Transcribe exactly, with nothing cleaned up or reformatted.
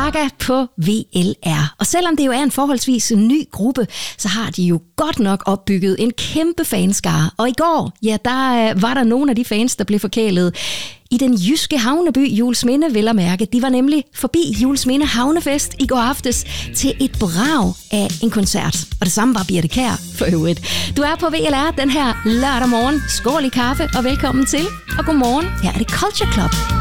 Gaga på V L R. Og selvom det jo er en forholdsvis ny gruppe, så har de jo godt nok opbygget en kæmpe fanskare. Og i går, ja, der var der nogle af de fans, der blev forkælet i den jyske havneby Juelsminde, vil jeg mærke. De var nemlig forbi Juelsminde Havnefest i går aftes til et brag af en koncert. Og det samme var Birthe Kjær for øvrigt. Du er på V L R den her lørdag morgen. Skål i kaffe og velkommen til. Og godmorgen, her er det Culture Club.